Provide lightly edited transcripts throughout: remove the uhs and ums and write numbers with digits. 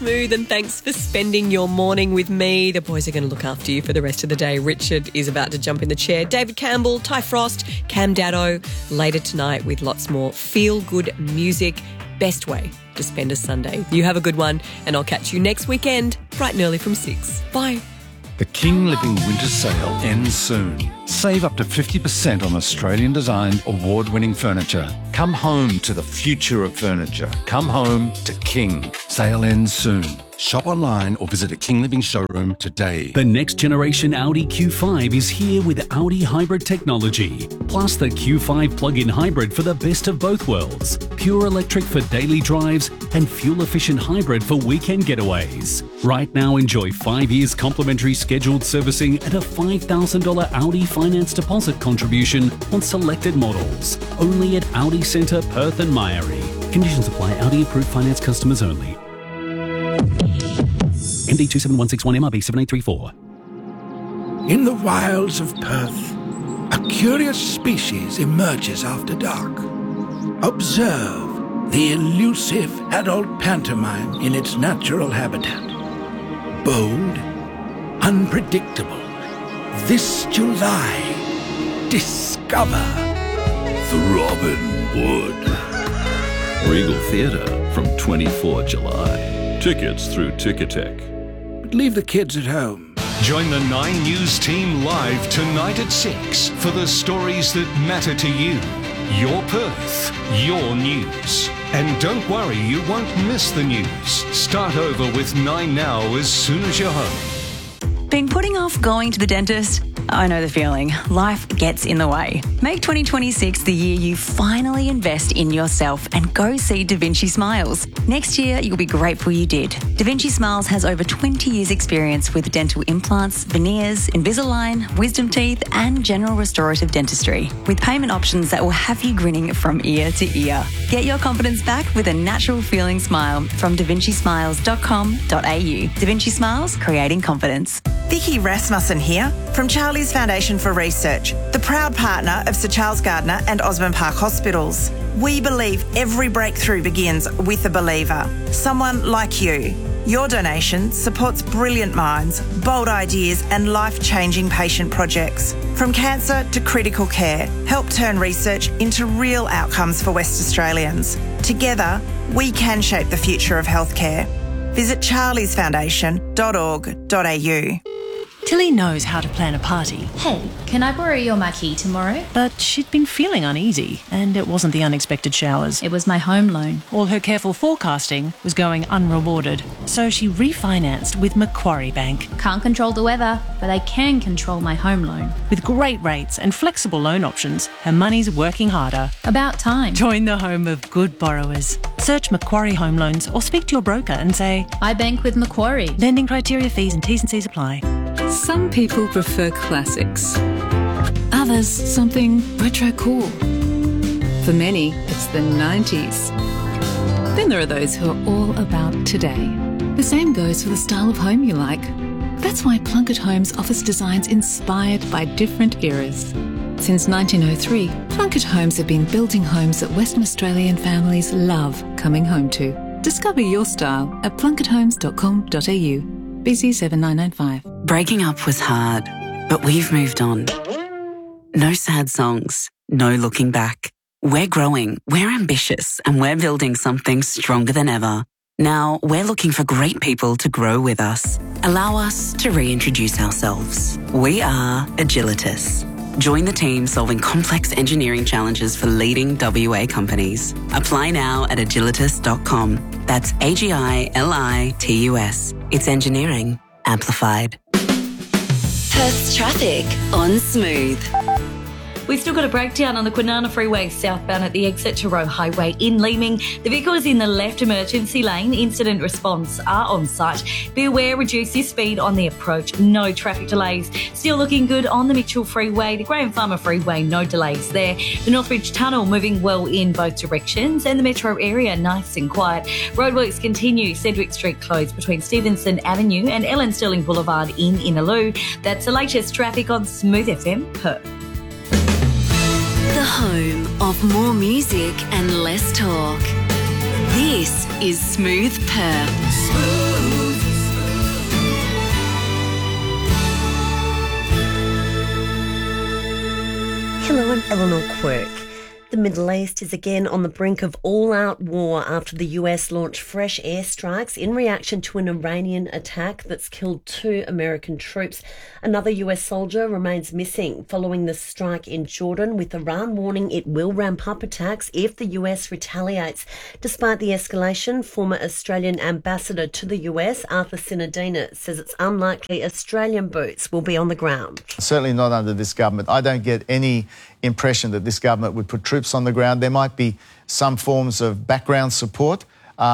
Smooth, and thanks for spending your morning with me. The boys are going to look after you for the rest of the day. Richard is about to jump in the chair. David Campbell, Ty Frost, Cam Daddo later tonight with lots more feel-good music. Best way to spend a Sunday. You have a good one, and I'll catch you next weekend, bright and early from 6. Bye. The King Living Winter Sale ends soon. Save up to 50% on Australian-designed, award-winning furniture. Come home to the future of furniture. Come home to King. Sale ends soon. Shop online or visit a King Living showroom today. The next generation Audi Q5 is here with Audi hybrid technology. Plus the Q5 plug-in hybrid for the best of both worlds. Pure electric for daily drives and fuel-efficient hybrid for weekend getaways. Right now, enjoy 5 years complimentary scheduled servicing and a $5,000 Audi finance deposit contribution on selected models. Only at Audi Centre, Perth and Myrie. Conditions apply. Audi approved finance customers only. MD 27161 MRB 7834. In the wilds of Perth, a curious species emerges after dark. Observe the elusive adult pantomime in its natural habitat. Bold, unpredictable. This July, discover Throbbing Wood. Regal Theatre from 24 July. Tickets through Ticketek. But leave the kids at home. Join the 9 News team live tonight at 6 for the stories that matter to you. Your Perth, your news. And don't worry, you won't miss the news. Start over with 9 Now as soon as you're home. Been putting off going to the dentist? I know the feeling. Life gets in the way. Make 2026 the year you finally invest in yourself and go see Da Vinci Smiles. Next year, you'll be grateful you did. Da Vinci Smiles has over 20 years' experience with dental implants, veneers, Invisalign, wisdom teeth, and general restorative dentistry, with payment options that will have you grinning from ear to ear. Get your confidence back with a natural feeling smile from davincismiles.com.au. Da Vinci Smiles, creating confidence. Vicky Rasmussen here from Charlie's Foundation for Research, the proud partner of Sir Charles Gardner and Osborne Park Hospitals. We believe every breakthrough begins with a believer, someone like you. Your donation supports brilliant minds, bold ideas and life-changing patient projects. From cancer to critical care, help turn research into real outcomes for West Australians. Together, we can shape the future of healthcare. Visit charliesfoundation.org.au. Tilly knows how to plan a party. Hey, can I borrow your marquee tomorrow? But she'd been feeling uneasy, and it wasn't the unexpected showers. It was my home loan. All her careful forecasting was going unrewarded, so she refinanced with Macquarie Bank. Can't control the weather, but I can control my home loan. With great rates and flexible loan options, her money's working harder. About time. Join the home of good borrowers. Search Macquarie Home Loans or speak to your broker and say, I bank with Macquarie. Lending criteria, fees and T's and C's apply. Some people prefer classics. Others, something retro cool. For many, it's the 90s. Then there are those who are all about today. The same goes for the style of home you like. That's why Plunkett Homes offers designs inspired by different eras. Since 1903, Plunkett Homes have been building homes that Western Australian families love coming home to. Discover your style at plunketthomes.com.au. BC 7995. Breaking up was hard, but we've moved on. No sad songs, no looking back. We're growing, we're ambitious, and we're building something stronger than ever. Now, we're looking for great people to grow with us. Allow us to reintroduce ourselves. We are Agilitas. Join the team solving complex engineering challenges for leading WA companies. Apply now at agilitas.com. That's AGILITUS. It's engineering amplified. Perth's traffic on Smooth. We've still got a breakdown on the Kwinana Freeway southbound at the exit to Roe Highway in Leeming. The vehicle is in the left emergency lane. Incident response are on site. Be aware, reduce your speed on the approach. No traffic delays. Still looking good on the Mitchell Freeway, the Graham Farmer Freeway, no delays there. The Northbridge Tunnel moving well in both directions and the metro area nice and quiet. Roadworks continue. Sedgwick Street closed between Stevenson Avenue and Ellen Sterling Boulevard in Innaloo. That's the latest traffic on Smooth FM Perth. The home of more music and less talk. This is Smooth Perth. Smooth. Eleanor Quirk. The Middle East is again on the brink of all-out war after the US launched fresh airstrikes in reaction to an Iranian attack that's killed 2 American troops. Another US soldier remains missing following the strike in Jordan, with Iran warning it will ramp up attacks if the US retaliates. Despite the escalation, former Australian ambassador to the US, Arthur Sinodina, says it's unlikely Australian boots will be on the ground. Certainly not under this government. I don't get any impression that this government would put troops on the ground. There might be some forms of background support.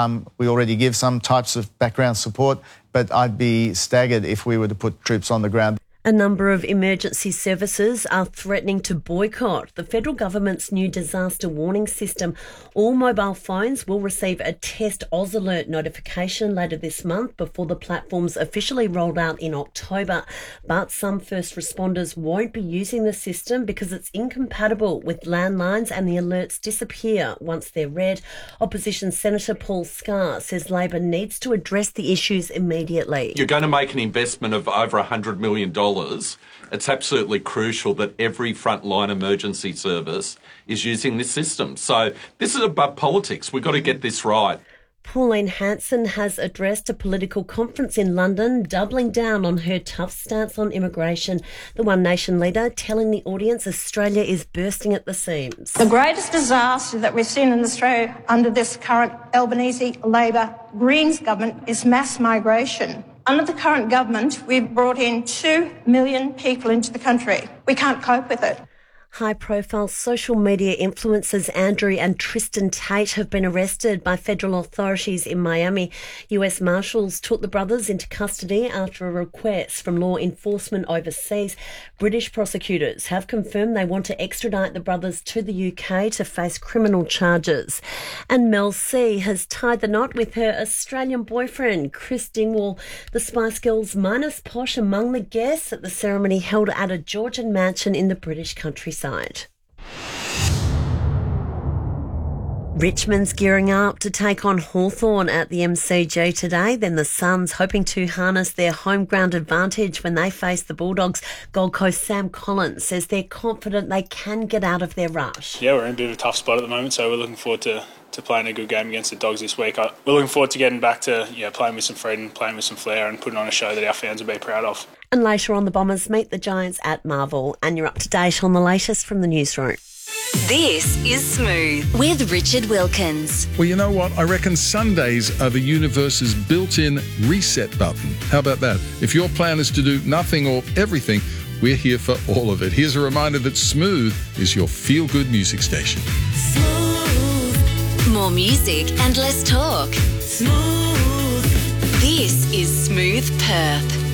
We already give some types of background support, but I'd be staggered if we were to put troops on the ground. A number of emergency services are threatening to boycott the federal government's new disaster warning system. All mobile phones will receive a test Oz Alert notification later this month before the platform's officially rolled out in October. But some first responders won't be using the system because it's incompatible with landlines and the alerts disappear once they're read. Opposition Senator Paul Scar says Labor needs to address the issues immediately. You're going to make an investment of over $100 million. It's absolutely crucial that every frontline emergency service is using this system. So this is above politics. We've got to get this right. Pauline Hanson has addressed a political conference in London, doubling down on her tough stance on immigration. The One Nation leader telling the audience Australia is bursting at the seams. The greatest disaster that we've seen in Australia under this current Albanese Labor Greens government is mass migration. Under the current government, we've brought in 2 million people into the country. We can't cope with it. High-profile social media influencers Andrew and Tristan Tate have been arrested by federal authorities in Miami. US Marshals took the brothers into custody after a request from law enforcement overseas. British prosecutors have confirmed they want to extradite the brothers to the UK to face criminal charges. And Mel C has tied the knot with her Australian boyfriend, Chris Dingwall. The Spice Girls minus Posh among the guests at the ceremony held at a Georgian mansion in the British countryside. Richmond's gearing up to take on Hawthorn at the MCG today. Then the Suns hoping to harness their home ground advantage when they face the Bulldogs. Gold Coast Sam Collins says they're confident they can get out of their rush. Yeah, we're in a bit of a tough spot at the moment, so we're looking forward to playing a good game against the Dogs this week. We're looking forward to getting back to playing with some freedom, playing with some flair and putting on a show that our fans will be proud of. And later on, the Bombers meet the Giants at Marvel. And you're up to date on the latest from the newsroom. This is Smooth with Richard Wilkins. Well, you know what? I reckon Sundays are the universe's built-in reset button. How about that? If your plan is to do nothing or everything, we're here for all of it. Here's a reminder that Smooth is your feel-good music station. More music and less talk. Smooth. This is Smooth Perth.